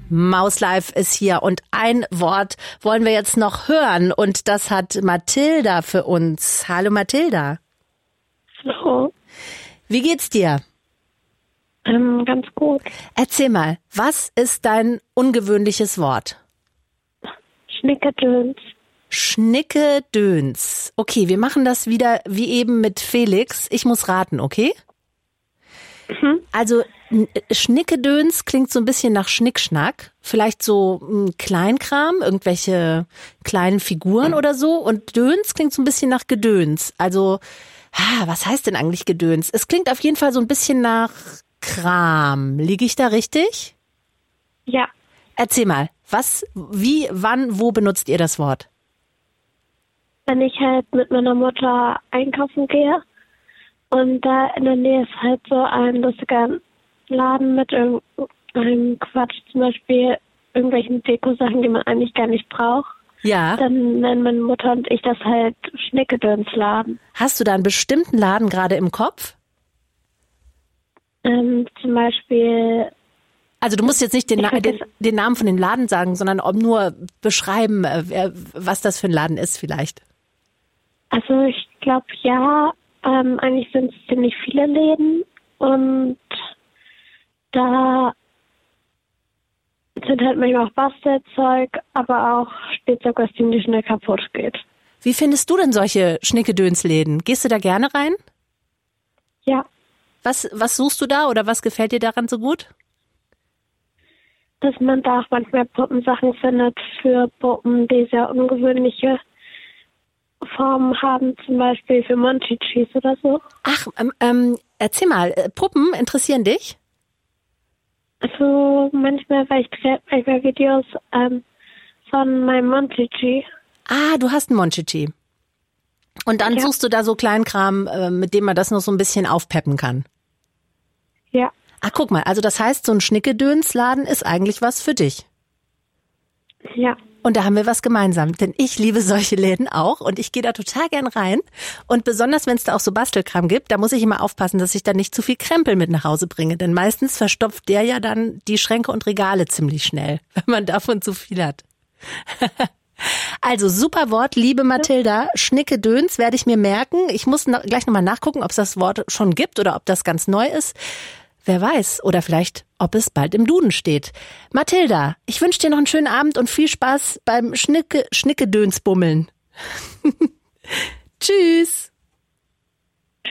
Mauslife ist hier und ein Wort wollen wir jetzt noch hören und das hat Mathilda für uns. Hallo Mathilda. Hallo. Wie geht's dir? Ganz gut. Erzähl mal, was ist dein ungewöhnliches Wort? Schnickedöns. Schnickedöns. Okay, wir machen das wieder wie eben mit Felix. Ich muss raten, okay? Also Schnickedöns klingt so ein bisschen nach Schnickschnack. Vielleicht so Kleinkram, irgendwelche kleinen Figuren oder so. Und Döns klingt so ein bisschen nach Gedöns. Also, was heißt denn eigentlich Gedöns? Es klingt auf jeden Fall so ein bisschen nach Kram. Liege ich da richtig? Ja. Erzähl mal, was, wie, wann, wo benutzt ihr das Wort? Wenn ich halt mit meiner Mutter einkaufen gehe und da in der Nähe ist halt so ein lustiger Laden mit irgendeinem Quatsch, zum Beispiel irgendwelchen Deko-Sachen, die man eigentlich gar nicht braucht. Ja. Dann nennen meine Mutter und ich das halt Schnickedönsladen. Hast du da einen bestimmten Laden gerade im Kopf? Zum Beispiel... Also du musst jetzt nicht den Namen von dem Laden sagen, sondern nur beschreiben, was das für ein Laden ist vielleicht. Also ich glaube, ja, eigentlich sind es ziemlich viele Läden und da sind halt manchmal auch Bastelzeug, aber auch Spielzeug, was ziemlich schnell kaputt geht. Wie findest du denn solche Schnickedönsläden? Gehst du da gerne rein? Ja. Was suchst du da oder was gefällt dir daran so gut? Dass man da auch manchmal Puppensachen findet für Puppen, die sehr ungewöhnliche Formen haben, zum Beispiel für Monchichis oder so. Ach, erzähl mal, Puppen interessieren dich? Also manchmal, weil ich drehe manchmal Videos von meinem Monchichi. Ah, du hast einen Monchichi. Und dann suchst du da so Kleinkram, mit dem man das noch so ein bisschen aufpeppen kann. Ja. Ach, guck mal, also das heißt, so ein Schnickedönsladen ist eigentlich was für dich. Ja. Und da haben wir was gemeinsam, denn ich liebe solche Läden auch und ich gehe da total gern rein. Und besonders, wenn es da auch so Bastelkram gibt, da muss ich immer aufpassen, dass ich da nicht zu viel Krempel mit nach Hause bringe. Denn meistens verstopft der ja dann die Schränke und Regale ziemlich schnell, wenn man davon zu viel hat. Also super Wort, liebe Mathilda. Schnickedöns werde ich mir merken. Ich muss gleich nochmal nachgucken, ob es das Wort schon gibt oder ob das ganz neu ist. Wer weiß, oder vielleicht, ob es bald im Duden steht. Mathilda, ich wünsche dir noch einen schönen Abend und viel Spaß beim Schnickedönsbummeln. Tschüss.